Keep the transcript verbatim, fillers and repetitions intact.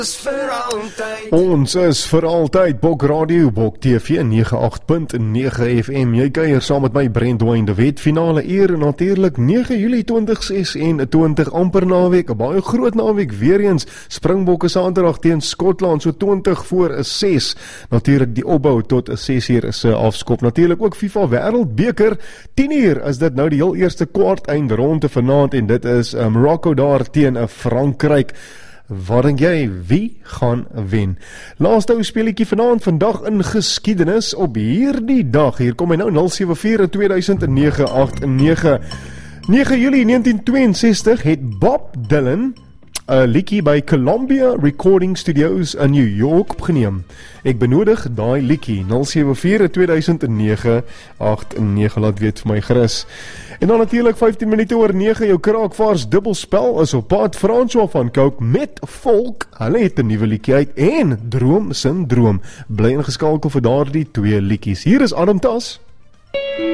is vir altyd. Ons is vir altyd Bok Radio, Bok T V nege agt punt nege F M. Jy kuier saam met my Brent Dwayne de Wet. Finale eer natuurlik nege Julie twintig ses-en-twintig, amper naweek, 'n baie groot naweek weer eens. Springbokke se aandrag teen Skotland so twintig voor ses. Natuurlik die opbou tot 'n ses uur se afskop. Natuurlik ook FIFA Wêreldbeker. tien uur is dit nou die heel eerste kwart eindronde vanaand en dit is um, Morocco daar teen 'n Frankryk. Wat dink jy, wie gaan wen? Laaste ou speletjie vanaand, vandag in geskiedenis op hierdie dag. Hier kom hy nou nul sewe vier tweeduisend nege agt nege. nege Julie negentien tweeënsestig het Bob Dylan 'n liedjie by Columbia Recording Studios in New York opgeneem. Ek benodig daai liedjie nul sewe vier tweeduisend nege agt nege, laat weet vir my gerus. En dan natuurlik vyftien minute oor nege, jou kraakvaars dubbelspel is op pad. François van Cooke met Volk, hulle het 'n nuwe liedjie uit, en Droom Sin Droom. Bly ingeskakel vir daardie twee liedjies. Hier is Adam Tas.